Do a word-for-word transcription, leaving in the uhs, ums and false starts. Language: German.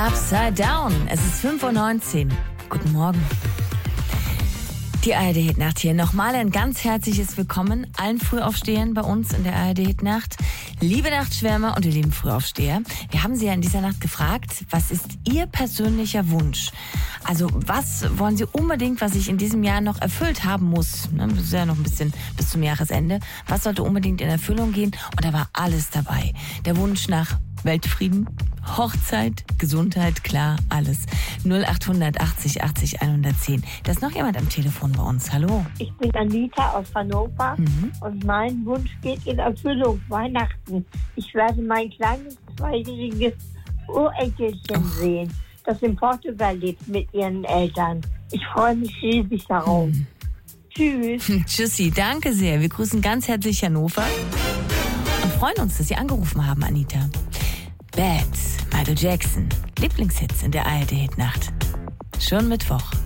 Upside Down. Es ist fünf Uhr neunzehn. Guten Morgen. Die A R D-Hitnacht hier. Nochmal ein ganz herzliches Willkommen allen Frühaufstehern bei uns in der A R D-Hitnacht. Liebe Nachtschwärmer und ihr lieben Frühaufsteher, wir haben Sie ja in dieser Nacht gefragt, was ist Ihr persönlicher Wunsch? Also was wollen Sie unbedingt, was sich in diesem Jahr noch erfüllt haben muss? Ne, das ist ja noch ein bisschen bis zum Jahresende. Was sollte unbedingt in Erfüllung gehen? Und da war alles dabei. Der Wunsch nach Weltfrieden, Hochzeit, Gesundheit, klar, alles. null acht achtzig achtzig hundertzehn. Da ist noch jemand am Telefon bei uns. Hallo. Ich bin Anita aus Hannover mhm. und mein Wunsch geht in Erfüllung. Weihnachten. Ich werde mein kleines zweijähriges Urenkelchen oh. sehen, das in Portugal lebt mit ihren Eltern. Ich freue mich riesig darauf. Mhm. Tschüss. Tschüssi, danke sehr. Wir grüßen ganz herzlich Hannover und freuen uns, dass Sie angerufen haben, Anita. Bad, Michael Jackson. Lieblingshits in der A R D-Hitnacht. Schon Mittwoch.